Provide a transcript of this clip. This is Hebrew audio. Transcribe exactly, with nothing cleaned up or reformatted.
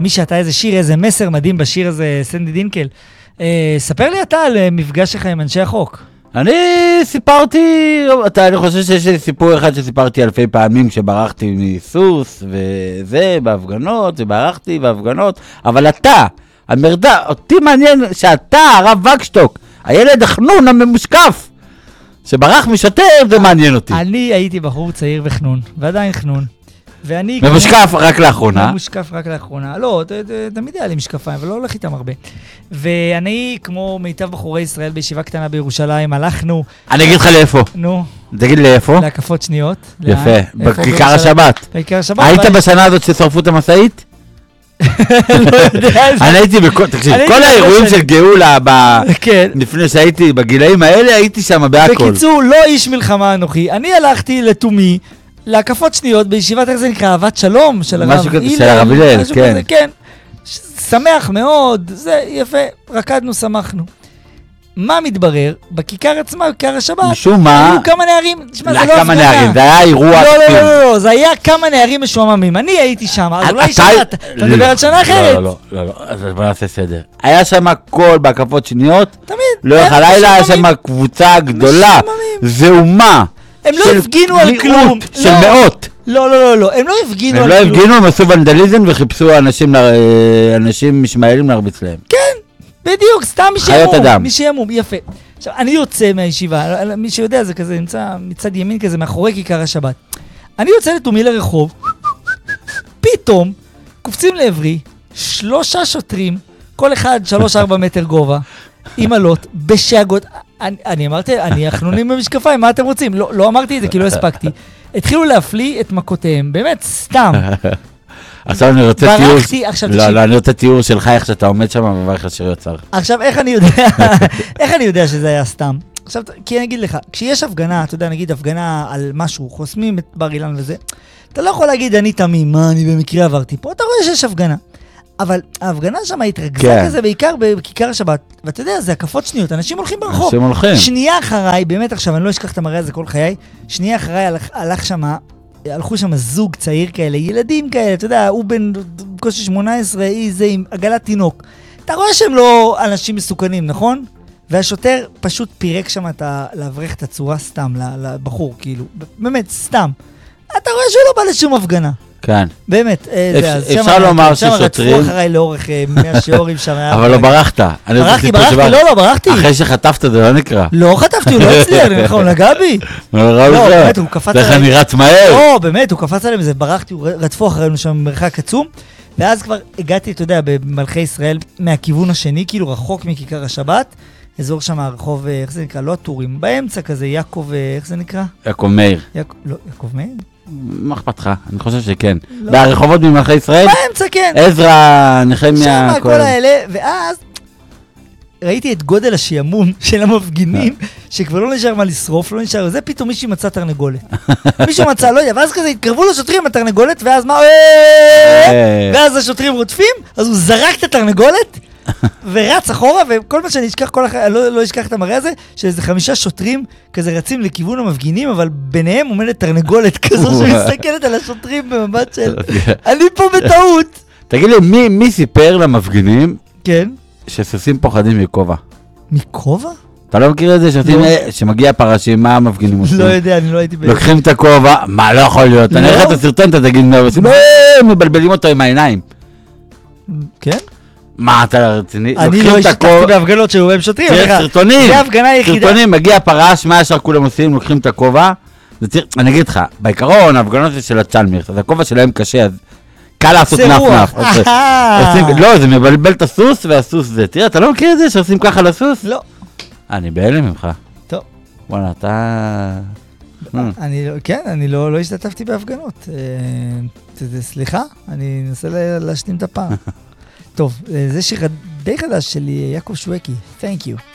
מישה, אתה איזה שיר, איזה מסר מדהים בשיר הזה, סנדי דינקל. ספר לי אתה על מפגש שלך עם אנשי החוק. אני סיפרתי, אתה, אני חושב שיש לי סיפור אחד שסיפרתי אלפי פעמים שברחתי מסוס וזה, בהפגנות, וברחתי בהפגנות, אבל אתה, המרדה, אותי מעניין שאתה, הרב וגשטוק, הילד החנון הממושקף, שברח משותר, זה מעניין אותי. אני הייתי בחור צעיר וחנון, ועדיין חנון. ממושקף רק לאחרונה. ממושקף רק לאחרונה. לא, תמיד היה לי משקפיים, אבל לא הולך איתם הרבה. ואני, כמו מיטב בחורי ישראל בישיבה קטנה בירושלים, הלכנו... אני אגיד לך לאיפה. נו. תגיד לאיפה. להקפות שניות. יפה. בכיכר השבת. בכיכר השבת. היית בשנה הזאת ששרפו את המשאית? לא יודע. אני הייתי בכל... תקשיב, כל האירועים של גאולה, לפני שהייתי בגילאים האלה, הייתי שם בהכל. בקיצור, לא איש מלחמה אנוכי. אני הלכתי לתומי, להקפות שניות בישיבת, איך זה נקרא, אהבת שלום של הרב הלל. של הרב הלל, כן. כן. שמח מאוד, זה יפה, רקדנו, שמחנו. מה מתברר? בכיכר עצמה, בכיכר השבת, משום מה... היו כמה נערים, תשמע, זה לא כמה נערים, זה היה אירוע... לא, לא, לא, לא, זה היה כמה נערים משועממים. אני הייתי שם, אז אולי שנה, אתה מדבר על שנה אחרת. לא, לא, לא, אז בוא נעשה סדר. היה שם הכל בהקפות שניות, תמיד. לאורך הלילה היה שם קבוצה גדולה, זהומה. הם לא הפגינו על כלום. של מאות. לא, לא, לא, לא, הם לא הפגינו על כלום. הם כלום. לא הפגינו, הם עשו ונדליזם וחיפשו אנשים משמעאלים להרביץ להם. כן, בדיוק, סתם מי שימום. חיות אדם. מי שימום, יפה. עכשיו, אני יוצא מהישיבה, מי שיודע, זה כזה נמצא מצד ימין כזה, מאחורי כיכר השבת. אני יוצא לתומי לרחוב, פתאום קופצים לעברי שלושה שוטרים, כל אחד שלוש ארבע מטר גובה, עם עלות, בשאגות. אני, אני אמרתי, אני החנונים במשקפיים, מה אתם רוצים? לא, לא אמרתי את זה כי לא הספקתי. התחילו להפליא את מכותיהם, באמת, סתם. עכשיו אני רוצה תיאור... ברחתי, עכשיו לא, לא, אני רוצה תיאור שלך, איך שאתה עומד שם וברך לשיר יוצר. עכשיו, איך אני יודע, איך אני יודע שזה היה סתם? עכשיו, כי אני אגיד לך, כשיש הפגנה, אתה יודע, נגיד הפגנה על משהו, חוסמים את בר אילן וזה, אתה לא יכול להגיד, אני תמים, מה אני במקרה עברתי פה, אתה רואה שיש הפגנה. אבל ההפגנה שם התרכזה כן. כזה, בעיקר בכיכר השבת, ואתה יודע, זה הקפות שניות, אנשים הולכים ברחוב. אנשים הולכים. שנייה אחריי, באמת עכשיו, אני לא אשכח את המראה הזה כל חיי, שנייה אחריי הלך, הלך שמה, הלכו שם זוג צעיר כאלה, ילדים כאלה, אתה יודע, הוא בן קושי שמונה עשרה, היא זה עם עגלת תינוק. אתה רואה שהם לא אנשים מסוכנים, נכון? והשוטר פשוט פירק שם את ה... להבריך את הצורה סתם, לבחור, כאילו, באמת, סתם. אתה רואה שהוא לא בא לשום הפגנה. כן. באמת, אפשר לומר ששוטרים... שם רצפו אחריי לאורך מהשיעורים שם. אבל לא ברחת. ברחתי, ברחתי, לא, לא, ברחתי. אחרי שחטפת זה לא נקרא. לא חטפתי, הוא לא הצליח, נכון, נגע בי. לא, באמת, הוא קפץ עליהם. איך אני רץ מהר. לא, באמת, הוא קפץ עליהם, זה ברחתי, רצפו אחרינו שם מרחק עצום. ואז כבר הגעתי, אתה יודע, במלכי ישראל, מהכיוון השני, כאילו רחוק מכיכר השבת. אזור שם הרחוב, איך זה נקרא? לא הטורים, באמצע כזה, יעקב, איך זה נקרא? יעקב מאיר. לא, יעקב מאיר? מה אכפת לך? אני חושב שכן. ברחובות ממלכי ישראל? באמצע, כן. עזרא, נחמיה, שם, כל האלה, ואז ראיתי את גודל השיעמום של המפגינים, שכבר לא נשאר מה לשרוף, לא נשאר, זה פתאום מישהו מצא תרנגולת. מישהו מצא, לא יודע, ואז כזה התקרבו לשוטרים התרנגולת, ואז מה, ואז השוטרים רודפים, אז הוא זרק את התרנגולת, ורץ אחורה, וכל מה שאני אשכח, כל אחר, לא, לא אשכח את המראה הזה, שאיזה חמישה שוטרים כזה רצים לכיוון המפגינים, אבל ביניהם עומדת תרנגולת כזו שמסתכלת על השוטרים במבט של, אני פה בטעות. תגיד לי, מי, מי סיפר למפגינים כן? שסוסים פוחדים מכובע? מכובע? אתה לא מכיר את זה? שמגיע פרשים, מה המפגינים עושים? לא יודע, אני לא הייתי... לוקחים את הכובע, מה לא יכול להיות? אני אראה את הסרטון, אתה תגיד, מבלבלים אותו עם העיניים. כן? מה, אתה רציני? אני לא השתתפתי בהפגנות שהיו בהם שוטרים. תראה, סרטונים. זה ההפגנה היחידה. סרטונים, מגיע פרש, מה ישר כולם עושים? לוקחים את הכובע. אני אגיד לך, בעיקרון, ההפגנות של הצ'למירס, אז הכובע שלהם קשה, אז קל לעשות נף-נף. לא, זה מבלבל את הסוס, והסוס זה. תראה, אתה לא מכיר את זה שעושים ככה לסוס? לא. אני בהלם ממך. טוב. וואלה, אתה... כן, אני לא השתתפתי בהפגנות. סליחה, אני אנסה להשלים את הפעם. טוב, זה שיר די חדש שלי, יעקב שווקי. Thank you.